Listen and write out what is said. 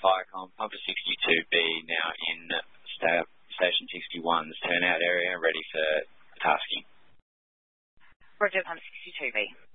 Firecom, Pumper 62B now in Station 61's turnout area, ready for tasking. Roger, Pumper 62B.